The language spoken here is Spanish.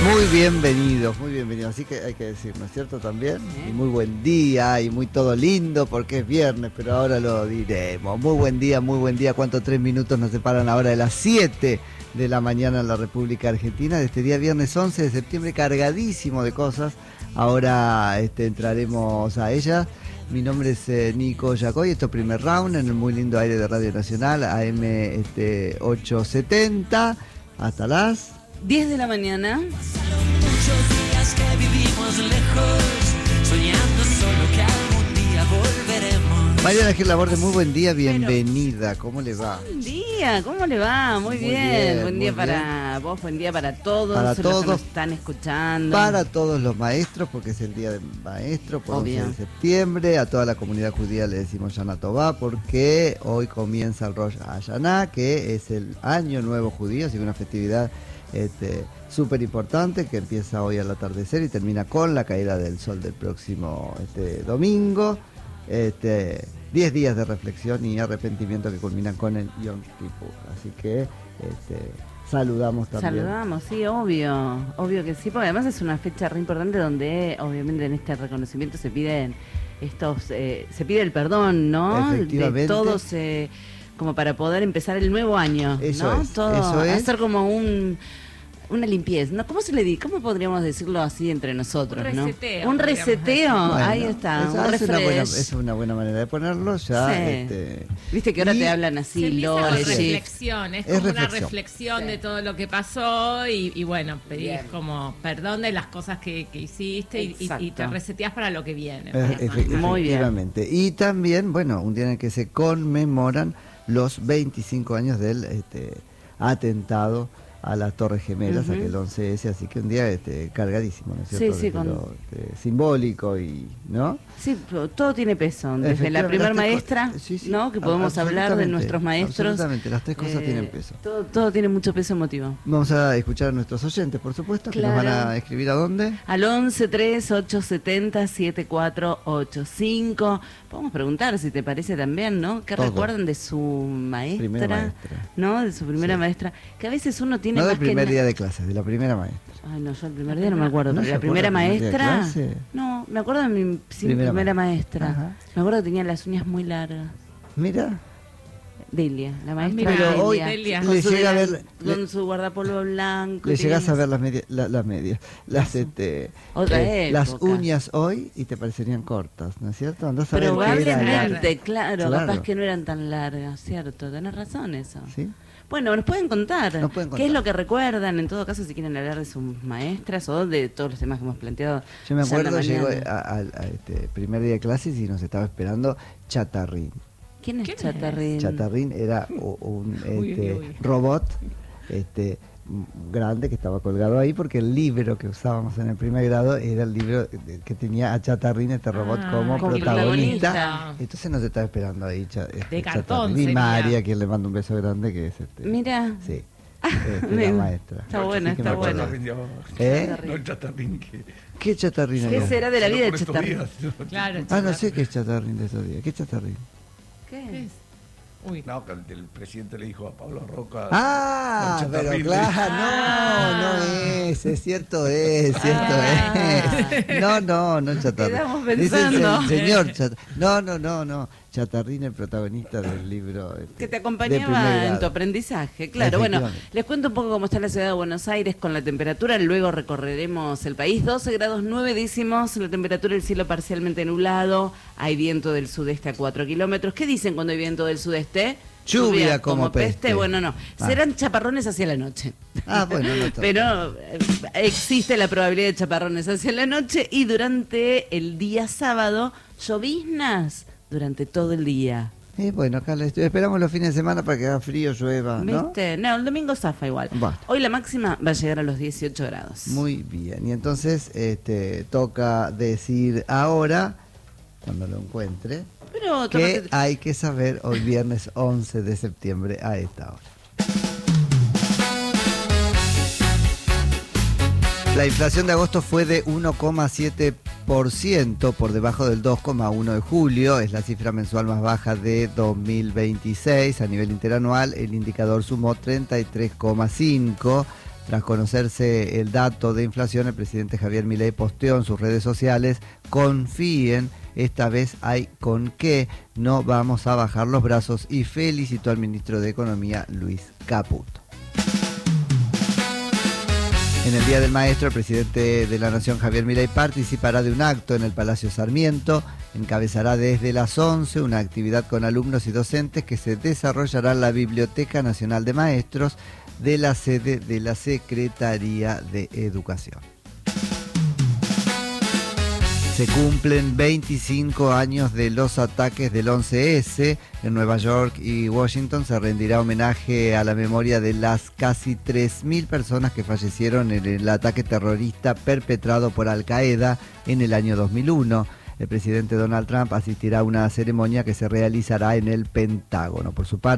Muy bienvenidos, así que hay que decir, ¿no es cierto? También, y muy buen día, y muy todo lindo, porque es viernes, pero ahora lo diremos. Muy buen día, ¿cuánto? 3 minutos nos separan ahora de las 7 de la mañana en la República Argentina, de este día viernes 11 de septiembre, cargadísimo de cosas. Ahora entraremos a ellas. Mi nombre es Nico Yacoy, esto es Primer Round en el muy lindo aire de Radio Nacional, AM 870, hasta las 10 de la mañana. Pasaron muchos días que vivimos lejos, soñando solo que algún día volveremos. Mariana Gil Laborde, muy buen día, bienvenida, ¿cómo le va? Buen día, ¿cómo le va? Muy bien. Buen día para vos, buen día para todos. Para los todos. que nos están escuchando. Para todos los maestros, porque es el día del maestro, por 11 de septiembre. A toda la comunidad judía le decimos Shana Tová, porque hoy comienza el Rosh Hashanah, que es el año nuevo judío, así que una festividad súper importante que empieza hoy al atardecer y termina con la caída del sol del próximo domingo. 10 días de reflexión y arrepentimiento que culminan con el Yom Kippur. Así que saludamos también. Saludamos, sí, obvio que sí, porque además es una fecha re importante donde obviamente en este reconocimiento se piden se pide el perdón, ¿no? Efectivamente. De todos, como para poder empezar el nuevo año, eso ¿no? Es, todo, eso es. hacer como una limpieza, ¿no? ¿Cómo podríamos decirlo así entre nosotros, un reseteo, ¿no? Un reseteo, Bueno, ahí está, un refresh. Es una buena manera de ponerlo ya. Sí. Viste que ahora te hablan así, se empieza con Lore, reflexión, es como una reflexión de todo lo que pasó y bueno, pedís como perdón de las cosas que hiciste y te reseteás para lo que viene. Muy bien. Efectivamente. Y también, bueno, un día en el que se conmemoran los 25 años del atentado a las Torres Gemelas, aquel 11S, así que un día cargadísimo, ¿no es cierto? Sí, simbólico y, ¿no? Sí, todo tiene peso, desde la primera maestra, ¿no? Que podemos hablar de nuestros maestros. Absolutamente, las tres cosas tienen peso. Todo tiene mucho peso emotivo. Vamos a escuchar a nuestros oyentes, por supuesto, claro. Que nos van a escribir a dónde. Al 11-3-870-7485. Podemos preguntar, si te parece también, ¿no? ¿Qué recuerdan de su maestra? ¿No? De su primera maestra. Que a veces uno tiene no más del primer que día de clases, de la primera maestra. Ay, no, yo el primer día no me acuerdo. ¿No Pero se la primera maestra. Clase? No, me acuerdo de mi primera maestra. Ajá. Me acuerdo que tenía las uñas muy largas. Mira. Delia, la maestra. Pero hoy Delia. le llega a ver. Con su guardapolvo blanco. Le llegas a ver las medias, las uñas hoy y te parecerían cortas, ¿no es cierto? Andás a ver probablemente, claro, capaz que no eran tan largas, ¿cierto? Tenés razón eso. ¿Sí? Bueno, nos pueden contar qué es lo que recuerdan, en todo caso, si quieren hablar de sus maestras o de todos los temas que hemos planteado. Yo me acuerdo, llegó al primer día de clases y nos estaba esperando Chatarrín. ¿Quién es Chatarrín? Chatarrín era un robot grande que estaba colgado ahí porque el libro que usábamos en el primer grado era el libro que tenía a Chatarrín, este robot, como protagonista. Entonces nos estaba esperando ahí de cartón. Y María, quien le mando un beso grande, que es Mira. Sí. La maestra. Está bueno, está bueno. No el Chatarrín ¿Qué Chatarrín? ¿Qué será de la vida de Chatarrín? Claro, no sé qué es Chatarrín de esos días. ¿Qué Chatarrín? ¿Qué es? Uy. No, que el presidente le dijo a Pablo Roca. Pero claro, no es cierto es. No, Chatarrín. Quedamos pensando. Dice el señor No. Chatarrín, el protagonista del libro. Que te acompañaba en tu aprendizaje, claro. Bueno, les cuento un poco cómo está la ciudad de Buenos Aires con la temperatura, luego recorreremos el país. 12 grados 9 décimos, la temperatura, el cielo parcialmente nublado, hay viento del sudeste a 4 kilómetros. ¿Qué dicen cuando hay viento del sudeste? Lluvia como peste. Bueno, no, serán chaparrones hacia la noche. Bueno, no está. Pero existe la probabilidad de chaparrones hacia la noche y durante el día sábado, lloviznas durante todo el día. Bueno, acá esperamos los fines de semana para que haga frío, llueva, ¿no? ¿Viste? No, el domingo zafa igual. Hoy la máxima va a llegar a los 18 grados. Muy bien, y entonces toca decir ahora, cuando lo encuentre, que hay que saber hoy viernes 11 de septiembre a esta hora. La inflación de agosto fue de 1,7%, por debajo del 2,1% de julio. Es la cifra mensual más baja de 2026. A nivel interanual, el indicador sumó 33,5%. Tras conocerse el dato de inflación, el presidente Javier Milei posteó en sus redes sociales: confíen, esta vez hay con qué, no vamos a bajar los brazos, y felicitó al ministro de Economía, Luis Caputo. En el Día del Maestro, el presidente de la Nación, Javier Milei, participará de un acto en el Palacio Sarmiento. Encabezará desde las 11 una actividad con alumnos y docentes que se desarrollará en la Biblioteca Nacional de Maestros de la sede de la Secretaría de Educación. Se cumplen 25 años de los ataques del 11S. En Nueva York y Washington se rendirá homenaje a la memoria de las casi 3.000 personas que fallecieron en el ataque terrorista perpetrado por Al Qaeda en el año 2001. El presidente Donald Trump asistirá a una ceremonia que se realizará en el Pentágono. Por su parte,